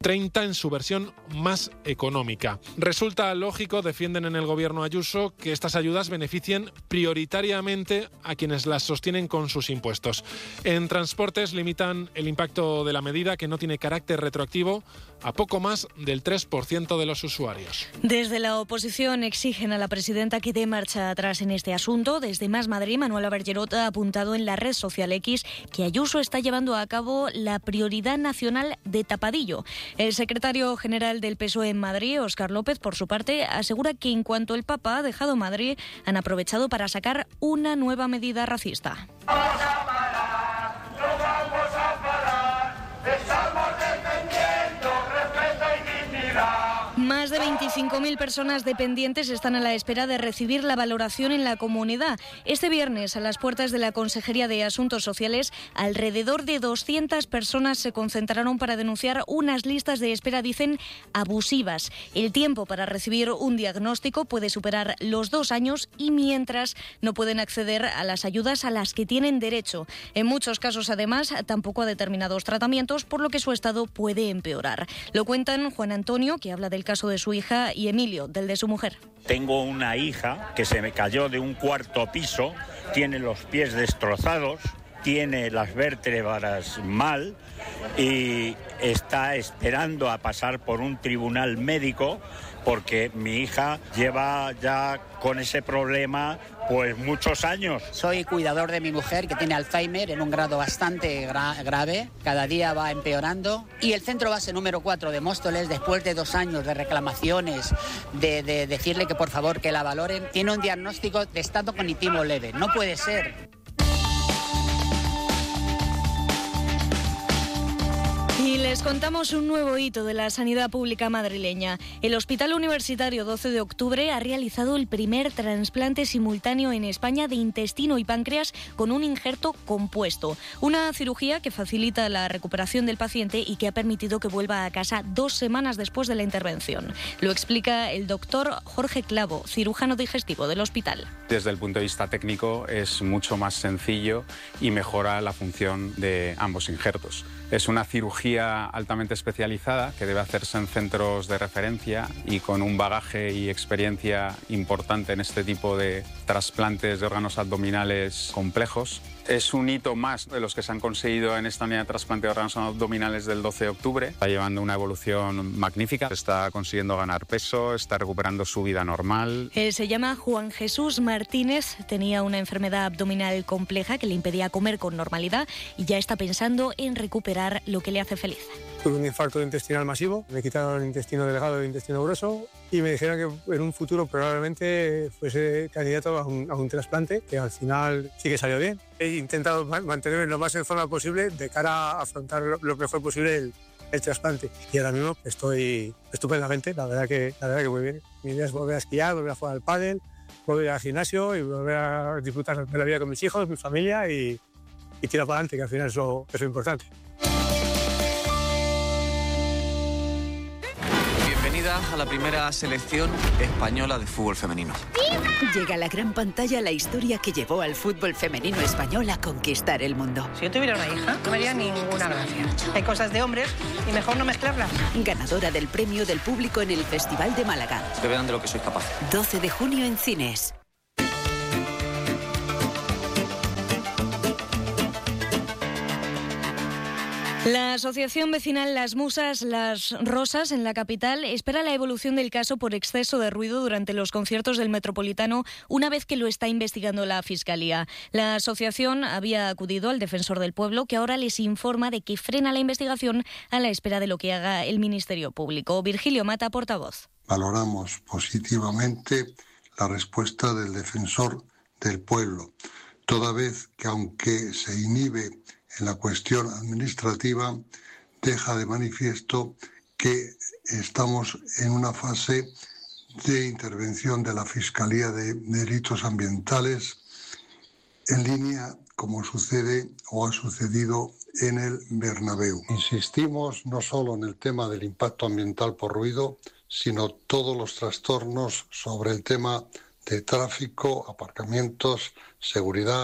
30 en su versión más económica. Resulta lógico, defienden en el gobierno Ayuso, que estas ayudas beneficien prioritariamente a quienes las sostienen con sus impuestos. En transportes limitan el impacto de la medida, que no tiene carácter retroactivo, a poco más del 3% de los usuarios. Desde la oposición exigen a la presidenta que dé marcha atrás en este asunto. Desde Más Madrid, Manuel Abergerot ha apuntado en la red social X que Ayuso está llevando a cabo la prioridad nacional de tapadillo. El secretario general del PSOE en Madrid, Óscar López, por su parte, asegura que en cuanto el Papa ha dejado Madrid, han aprovechado para sacar una nueva medida racista. Más de 25.000 personas dependientes están a la espera de recibir la valoración en la comunidad. Este viernes, a las puertas de la Consejería de Asuntos Sociales, alrededor de 200 personas se concentraron para denunciar unas listas de espera, dicen, abusivas. El tiempo para recibir un diagnóstico puede superar los 2 años y mientras no pueden acceder a las ayudas a las que tienen derecho. En muchos casos, además, tampoco a determinados tratamientos, por lo que su estado puede empeorar. Lo cuentan Juan Antonio, que habla del caso de su hija, y Emilio, del de su mujer. Tengo una hija que se me cayó de un 4º piso, tiene los pies destrozados, tiene las vértebras mal y está esperando a pasar por un tribunal médico porque mi hija lleva ya con ese problema pues muchos años. Soy cuidador de mi mujer, que tiene Alzheimer en un grado bastante grave, cada día va empeorando, y el centro base número 4 de Móstoles, después de 2 años de reclamaciones, de decirle que por favor que la valoren, tiene un diagnóstico de estado cognitivo leve. No puede ser. Y les contamos un nuevo hito de la sanidad pública madrileña. El Hospital Universitario 12 de Octubre ha realizado el primer trasplante simultáneo en España de intestino y páncreas con un injerto compuesto. Una cirugía que facilita la recuperación del paciente y que ha permitido que vuelva a casa 2 semanas después de la intervención. Lo explica el doctor Jorge Clavo, cirujano digestivo del hospital. Desde el punto de vista técnico es mucho más sencillo y mejora la función de ambos injertos. Es una cirugía altamente especializada que debe hacerse en centros de referencia y con un bagaje y experiencia importante en este tipo de trasplantes de órganos abdominales complejos. Es un hito más de los que se han conseguido en esta unidad de trasplante de órganos abdominales del 12 de octubre. Está llevando una evolución magnífica, está consiguiendo ganar peso, está recuperando su vida normal. Él se llama Juan Jesús Martínez, tenía una enfermedad abdominal compleja que le impedía comer con normalidad y ya está pensando en recuperar lo que le hace feliz. Tuve un infarto intestinal masivo, me quitaron el intestino delgado y el intestino grueso y me dijeron que en un futuro probablemente fuese candidato a un trasplante, que al final sí que salió bien. He intentado mantenerme lo más en forma posible de cara a afrontar lo mejor posible el trasplante. Y ahora mismo estoy estupendamente, la verdad que muy bien. Mi idea es volver a esquiar, volver a jugar al pádel, volver al gimnasio y volver a disfrutar de la vida con mis hijos, mi familia y tirar para adelante, que al final eso es importante. A la primera selección española de fútbol femenino. Llega a la gran pantalla la historia que llevó al fútbol femenino español a conquistar el mundo. Si yo tuviera una hija, no me haría ninguna gracia. Hay cosas de hombres y mejor no mezclarlas. Ganadora del premio del público en el Festival de Málaga. Que vean de lo que soy capaz. 12 de junio en cines. La asociación vecinal Las Musas, Las Rosas, en la capital, espera la evolución del caso por exceso de ruido durante los conciertos del Metropolitano, una vez que lo está investigando la Fiscalía. La asociación había acudido al defensor del pueblo, que ahora les informa de que frena la investigación a la espera de lo que haga el Ministerio Público. Virgilio Mata, portavoz. Valoramos positivamente la respuesta del defensor del pueblo, toda vez que, aunque se inhibe en la cuestión administrativa, deja de manifiesto que estamos en una fase de intervención de la Fiscalía de Delitos Ambientales en línea como sucede o ha sucedido en el Bernabéu. Insistimos no solo en el tema del impacto ambiental por ruido, sino todos los trastornos sobre el tema de tráfico, aparcamientos, seguridad,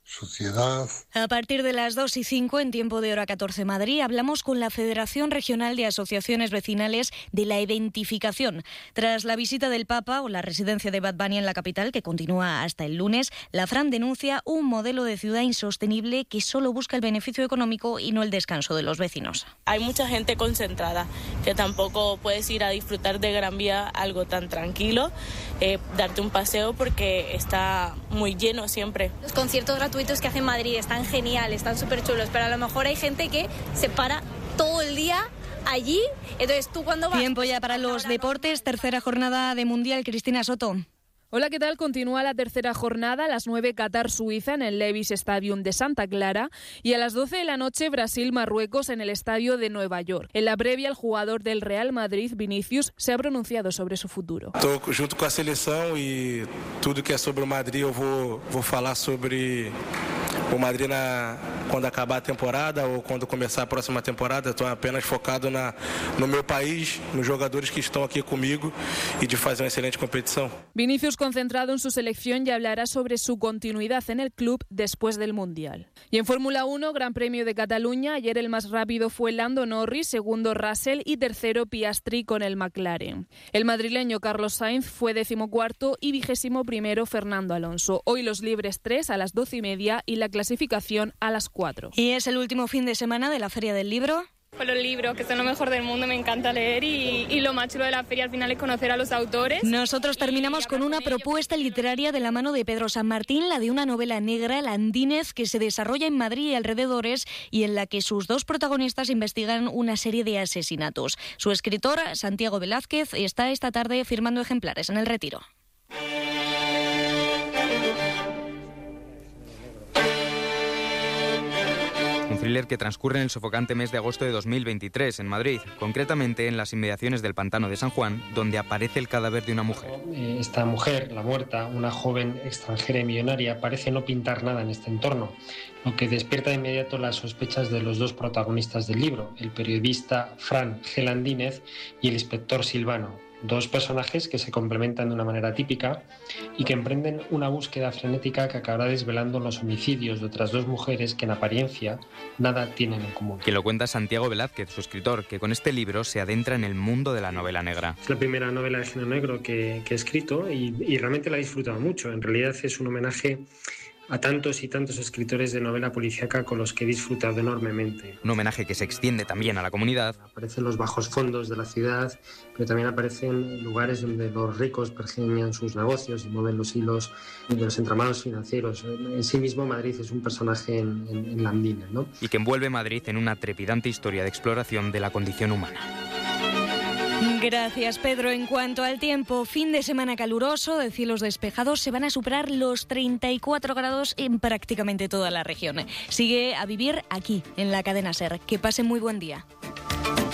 suciedad. A partir de las 2:05, en tiempo de hora 14 Madrid, hablamos con la Federación Regional de Asociaciones Vecinales de la Identificación. Tras la visita del Papa o la residencia de Bad Bunny en la capital, que continúa hasta el lunes, la Fran denuncia un modelo de ciudad insostenible que solo busca el beneficio económico y no el descanso de los vecinos. Hay mucha gente concentrada, que tampoco puedes ir a disfrutar de Gran Vía algo tan tranquilo, darte un paseo porque está muy lleno siempre. Los conciertos gratuitos que hace en Madrid están geniales, están súper chulos, pero a lo mejor hay gente que se para todo el día allí. Entonces, ¿tú cuándo vas? Tiempo ya para los deportes, tercera jornada de Mundial. Cristina Soto. Hola, ¿qué tal? Continúa la tercera jornada, a las 9 Qatar-Suiza en el Levi's Stadium de Santa Clara y a las 12 de la noche Brasil-Marruecos en el Estadio de Nueva York. En la previa, el jugador del Real Madrid, Vinícius, se ha pronunciado sobre su futuro. Estou junto com a seleção e tudo que é sobre o Madrid eu vou falar sobre o Madrid quando acabar a temporada ou quando começar a próxima temporada. Estou apenas focado no meu país, nos jogadores que estão aqui comigo e de fazer uma excelente competição. Vinícius, concentrado en su selección, y hablará sobre su continuidad en el club después del Mundial. Y en Fórmula 1, Gran Premio de Cataluña, ayer el más rápido fue Lando Norris, segundo Russell y tercero Piastri con el McLaren. El madrileño Carlos Sainz fue 14º y 21º Fernando Alonso. Hoy los libres 3 a las 12:30 y la clasificación a las 4. Y es el último fin de semana de la Feria del Libro. Pues los libros, que son lo mejor del mundo, me encanta leer y lo más chulo de la feria al final es conocer a los autores. Nosotros terminamos con una propuesta literaria de la mano de Pedro San Martín, la de una novela negra, Landínez, que se desarrolla en Madrid y alrededores y en la que sus dos protagonistas investigan una serie de asesinatos. Su escritor, Santiago Velázquez, está esta tarde firmando ejemplares en El Retiro. Un thriller que transcurre en el sofocante mes de agosto de 2023 en Madrid, concretamente en las inmediaciones del Pantano de San Juan, donde aparece el cadáver de una mujer. Esta mujer, la muerta, una joven extranjera y millonaria, parece no pintar nada en este entorno, lo que despierta de inmediato las sospechas de los dos protagonistas del libro, el periodista Fran G. Landínez y el inspector Silvano. Dos personajes que se complementan de una manera típica y que emprenden una búsqueda frenética que acabará desvelando los homicidios de otras dos mujeres que en apariencia nada tienen en común. Que lo cuenta Santiago Velázquez, su escritor, que con este libro se adentra en el mundo de la novela negra. Es la primera novela de género negro que he escrito y realmente la he disfrutado mucho. En realidad es un homenaje a tantos y tantos escritores de novela policíaca con los que he disfrutado enormemente. Un homenaje que se extiende también a la comunidad. Aparecen los bajos fondos de la ciudad, pero también aparecen lugares donde los ricos pergeñan sus negocios y mueven los hilos de los entramados financieros. En sí mismo Madrid es un personaje en Landínez, ¿no? Y que envuelve Madrid en una trepidante historia de exploración de la condición humana. Gracias, Pedro. En cuanto al tiempo, fin de semana caluroso, de cielos despejados, se van a superar los 34 grados en prácticamente toda la región. Sigue a vivir aquí, en la cadena SER. Que pasen muy buen día.